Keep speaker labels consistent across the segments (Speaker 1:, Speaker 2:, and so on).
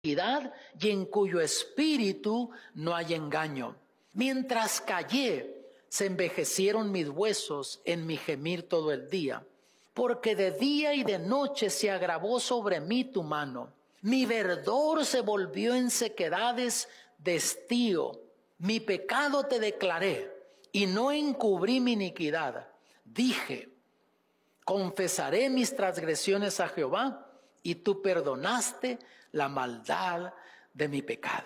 Speaker 1: y en cuyo espíritu no hay engaño. Mientras callé, se envejecieron mis huesos en mi gemir todo el día, porque de día y de noche se agravó sobre mí tu mano. Mi verdor se volvió en sequedades de estío. Mi pecado te declaré y no encubrí mi iniquidad. Dije, confesaré mis transgresiones a Jehová, y tú perdonaste la maldad de mi pecado.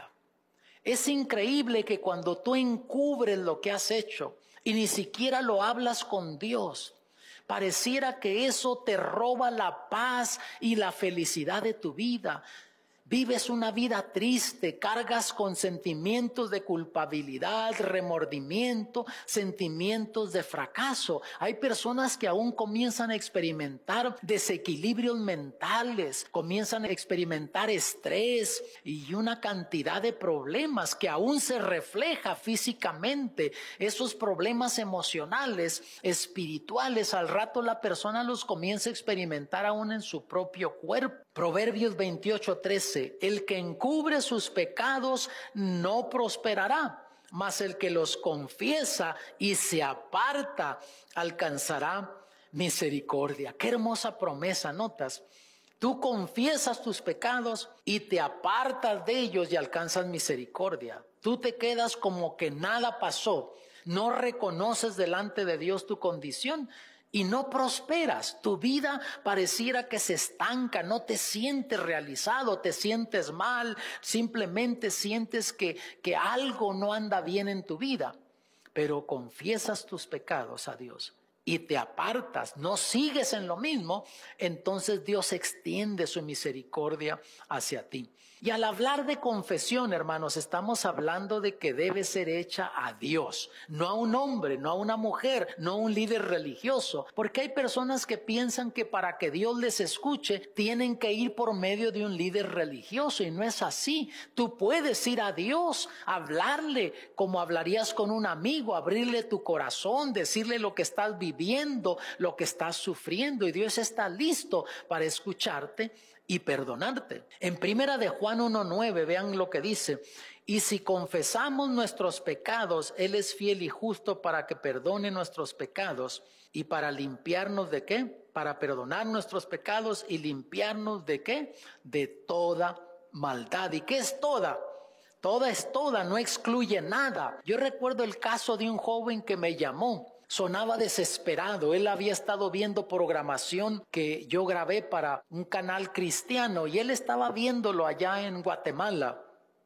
Speaker 1: Es increíble que cuando tú encubres lo que has hecho y ni siquiera lo hablas con Dios, pareciera que eso te roba la paz y la felicidad de tu vida. Vives una vida triste, cargas con sentimientos de culpabilidad, remordimiento, sentimientos de fracaso. Hay personas que aún comienzan a experimentar desequilibrios mentales, comienzan a experimentar estrés y una cantidad de problemas que aún se refleja físicamente. Esos problemas emocionales, espirituales, al rato la persona los comienza a experimentar aún en su propio cuerpo. Proverbios 28:13, el que encubre sus pecados no prosperará, mas el que los confiesa y se aparta alcanzará misericordia. Qué hermosa promesa, ¿notas? Tú confiesas tus pecados y te apartas de ellos y alcanzas misericordia. Tú te quedas como que nada pasó, no reconoces delante de Dios tu condición y no prosperas. Tu vida pareciera que se estanca, no te sientes realizado, te sientes mal, simplemente sientes que algo no anda bien en tu vida. Pero confiesas tus pecados a Dios y te apartas, no sigues en lo mismo, entonces Dios extiende su misericordia hacia ti. Y al hablar de confesión, hermanos, estamos hablando de que debe ser hecha a Dios, no a un hombre, no a una mujer, no a un líder religioso, porque hay personas que piensan que para que Dios les escuche, tienen que ir por medio de un líder religioso, y no es así. Tú puedes ir a Dios, hablarle como hablarías con un amigo, abrirle tu corazón, decirle lo que estás viviendo, lo que estás sufriendo, y Dios está listo para escucharte y perdonarte. En primera de Juan 1:9, vean lo que dice: y si confesamos nuestros pecados, Él es fiel y justo para que perdone nuestros pecados y para limpiarnos ¿de qué? Para perdonar nuestros pecados y limpiarnos ¿de qué? De toda maldad. ¿Y qué es toda? Toda es toda, no excluye nada. Yo recuerdo el caso de un joven que me llamó. Sonaba desesperado. Él había estado viendo programación que yo grabé para un canal cristiano y él estaba viéndolo allá en Guatemala.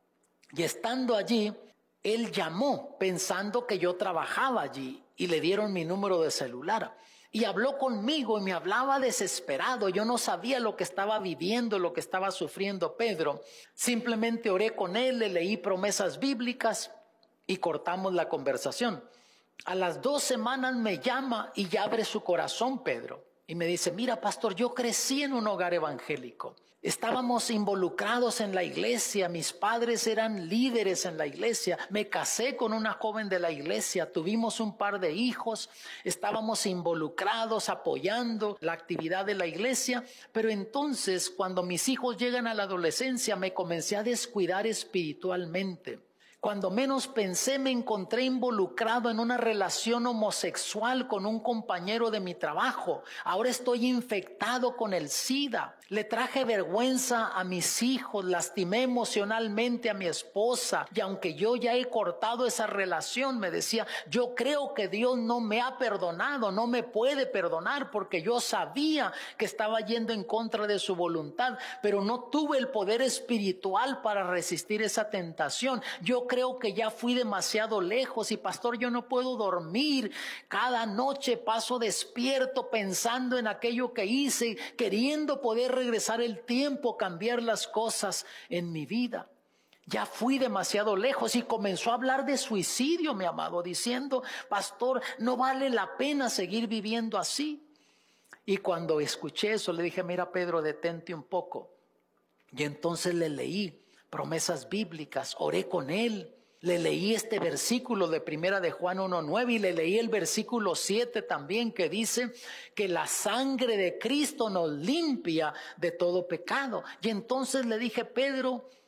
Speaker 1: Y estando allí, él llamó pensando que yo trabajaba allí y le dieron mi número de celular. Y habló conmigo y me hablaba desesperado. Yo no sabía lo que estaba viviendo, lo que estaba sufriendo Pedro. Simplemente oré con él, le leí promesas bíblicas y cortamos la conversación. A las 2 semanas me llama y ya abre su corazón Pedro. Y me dice: mira, pastor, yo crecí en un hogar evangélico. Estábamos involucrados en la iglesia. Mis padres eran líderes en la iglesia. Me casé con una joven de la iglesia. Tuvimos un par de hijos. Estábamos involucrados, apoyando la actividad de la iglesia. Pero entonces, cuando mis hijos llegan a la adolescencia, me comencé a descuidar espiritualmente. Cuando menos pensé, me encontré involucrado en una relación homosexual con un compañero de mi trabajo. Ahora estoy infectado con el SIDA. Le traje vergüenza a mis hijos, lastimé emocionalmente a mi esposa. Y aunque yo ya he cortado esa relación, me decía, yo creo que Dios no me ha perdonado, no me puede perdonar, porque yo sabía que estaba yendo en contra de su voluntad, pero no tuve el poder espiritual para resistir esa tentación. Yo creo que ya fui demasiado lejos y pastor, yo no puedo dormir. Cada noche paso despierto pensando en aquello que hice, queriendo poder regresar el tiempo, cambiar las cosas en mi vida. Ya fui demasiado lejos y comenzó a hablar de suicidio, mi amado, diciendo, pastor, no vale la pena seguir viviendo así. Y cuando escuché eso, le dije, mira Pedro, detente un poco. Y entonces le leí promesas bíblicas, oré con él Le leí este versículo de Primera de Juan 1:9 y le leí el versículo 7 también, que dice que la sangre de Cristo nos limpia de todo pecado. Y entonces le dije: Pedro,